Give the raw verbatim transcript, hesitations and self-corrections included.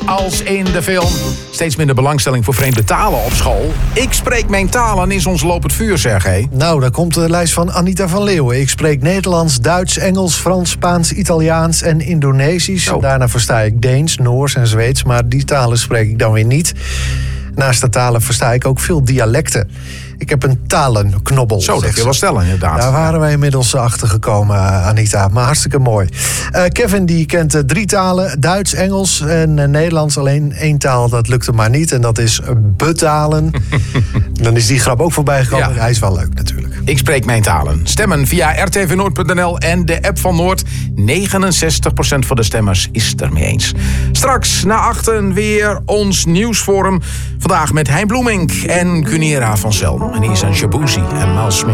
als in de film. Steeds minder belangstelling voor vreemde talen op school. Ik spreek mijn talen is ons lopend vuur, Sergej. Nou, daar komt de lijst van Anita van Leeuwen. Ik spreek Nederlands, Duits, Engels, Frans, Spaans, Italiaans en Indonesisch. Oh. Daarna versta ik Deens, Noors en Zweeds, maar die talen spreek ik dan weer niet. Naast de talen versta ik ook veel dialecten. Ik heb een talenknobbel. Zo, dat kun je wel stellen, inderdaad. Daar waren wij inmiddels achter gekomen, Anita. Maar hartstikke mooi. Uh, Kevin die kent uh, drie talen. Duits, Engels en uh, Nederlands. Alleen één taal, dat lukt hem maar niet. En dat is betalen. Dan is die grap ook voorbij gekomen. Ja. Hij is wel leuk natuurlijk. Ik spreek mijn talen. Stemmen via r t v noord punt n l en de app van Noord. negenenzestig procent van de stemmers is het ermee eens. Straks na achten weer ons nieuwsforum. Vandaag met Hein Bloemink en Cunera van Zelm. En hier zijn Jabouzi en Maal Smit.